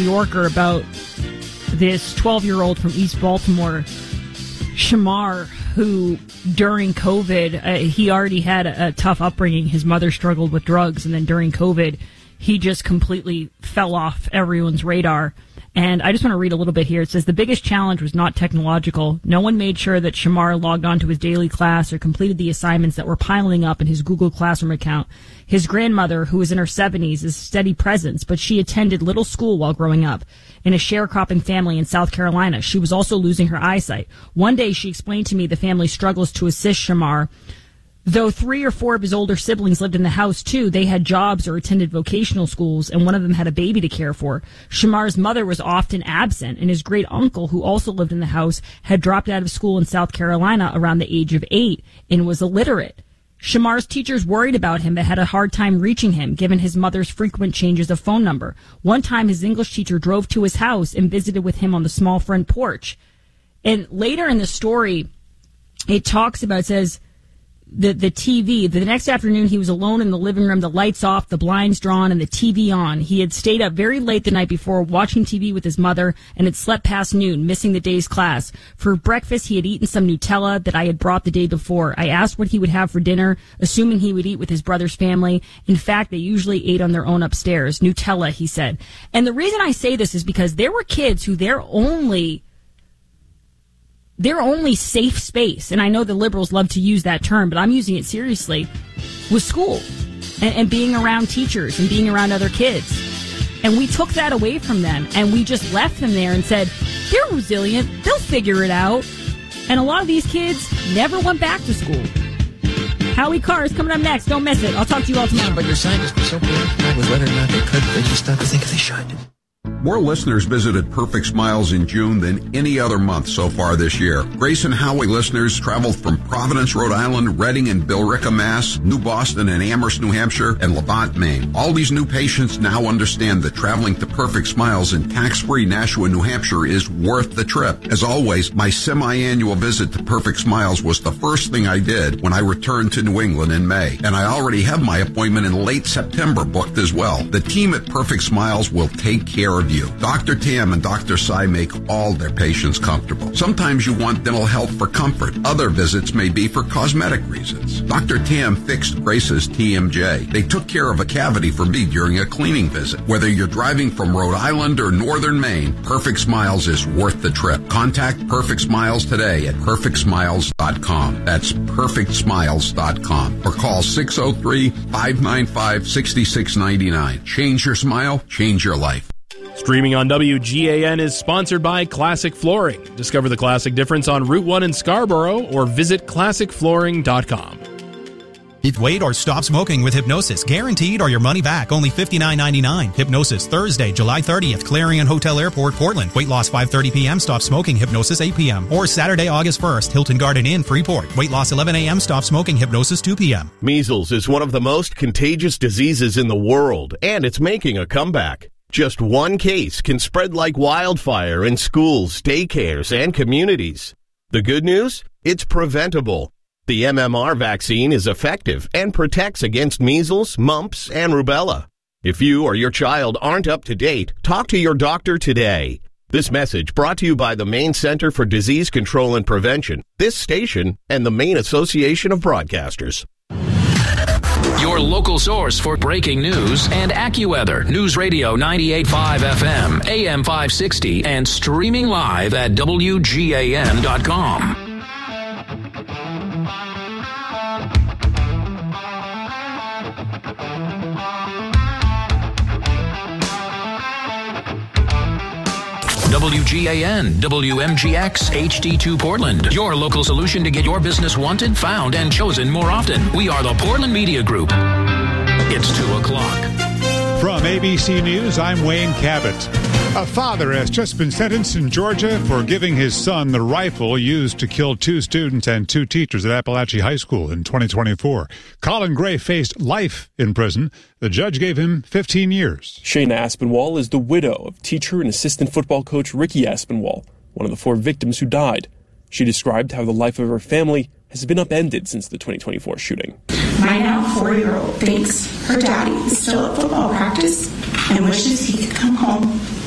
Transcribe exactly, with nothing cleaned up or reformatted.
Yorker about this twelve-year-old from East Baltimore, Shamar, who during COVID, uh, he already had a, a tough upbringing. His mother struggled with drugs, and then during COVID, he just completely fell off everyone's radar. And I just want to read a little bit here. It says, the biggest challenge was not technological. No one made sure that Shamar logged on to his daily class or completed the assignments that were piling up in his Google Classroom account. His grandmother, who was in her seventies, is a steady presence, but she attended little school while growing up. In a sharecropping family in South Carolina, she was also losing her eyesight. One day, she explained to me the family struggles to assist Shamar. Though three or four of his older siblings lived in the house, too, they had jobs or attended vocational schools, and one of them had a baby to care for. Shamar's mother was often absent, and his great-uncle, who also lived in the house, had dropped out of school in South Carolina around the age of eight and was illiterate. Shamar's teachers worried about him but had a hard time reaching him, given his mother's frequent changes of phone number. One time, his English teacher drove to his house and visited with him on the small front porch. And later in the story, it talks about, it says, the the T V. The next afternoon, he was alone in the living room, the lights off, the blinds drawn, and the T V on. He had stayed up very late the night before, watching T V with his mother, and had slept past noon, missing the day's class. For breakfast, he had eaten some Nutella that I had brought the day before. I asked what he would have for dinner, assuming he would eat with his brother's family. In fact, they usually ate on their own upstairs. Nutella, he said. And the reason I say this is because there were kids who their only... Their only safe space, and I know the liberals love to use that term, but I'm using it seriously, was school and, and being around teachers and being around other kids. And we took that away from them, and we just left them there and said, they're resilient, they'll figure it out. And a lot of these kids never went back to school. Howie Carr is coming up next. Don't miss it. I'll talk to you all tomorrow. Yeah, but your scientists were so preoccupied with whether or not they could, they just started to think they should. More listeners visited Perfect Smiles in June than any other month so far this year. Grace and Howie listeners traveled from Providence, Rhode Island, Reading and Billerica, Mass., New Boston and Amherst, New Hampshire, and Levant, Maine. All these new patients now understand that traveling to Perfect Smiles in tax-free Nashua, New Hampshire is worth the trip. As always, my semi-annual visit to Perfect Smiles was the first thing I did when I returned to New England in May. And I already have my appointment in late September booked as well. The team at Perfect Smiles will take care of you. Doctor Tam and Doctor Sai make all their patients comfortable. Sometimes you want dental health for comfort. Other visits may be for cosmetic reasons. Doctor Tam fixed Grace's T M J. They took care of a cavity for me during a cleaning visit. Whether you're driving from Rhode Island or northern Maine, Perfect Smiles is worth the trip. Contact Perfect Smiles today at perfect smiles dot com. That's perfect smiles dot com. Or call six oh three, five nine five, six six nine nine. Change your smile, change your life. Streaming on W G A N is sponsored by Classic Flooring. Discover the classic difference on Route one in Scarborough or visit classic flooring dot com. Wait or stop smoking with Hypnosis. Guaranteed or your money back. Only fifty-nine ninety-nine. Hypnosis, Thursday, July thirtieth, Clarion Hotel Airport, Portland. Weight loss five thirty p.m. Stop smoking. Hypnosis eight p.m. Or Saturday, August first, Hilton Garden Inn, Freeport. Weight loss eleven a.m. Stop smoking. Hypnosis two p.m. Measles is one of the most contagious diseases in the world, and it's making a comeback. Just one case can spread like wildfire in schools, daycares, and communities. The good news? It's preventable. The M M R vaccine is effective and protects against measles, mumps, and rubella. If you or your child aren't up to date, talk to your doctor today. This message brought to you by the Maine Center for Disease Control and Prevention, this station, and the Maine Association of Broadcasters. Your local source for breaking news and AccuWeather. News Radio ninety-eight point five F M, A M five sixty, and streaming live at W G A N dot com. W G A N, W M G X, H D two Portland. Your local solution to get your business wanted, found, and chosen more often. We are the Portland Media Group. It's two o'clock. From A B C News, I'm Wayne Cabot. A father has just been sentenced in Georgia for giving his son the rifle used to kill two students and two teachers at Appalachia High School in twenty twenty-four. Colin Gray faced life in prison. The judge gave him fifteen years. Shayna Aspinwall is the widow of teacher and assistant football coach Ricky Aspinwall, one of the four victims who died. She described how the life of her family has been upended since the twenty twenty-four shooting. My now four-year-old thinks her daddy is still at football practice and wishes he could come home.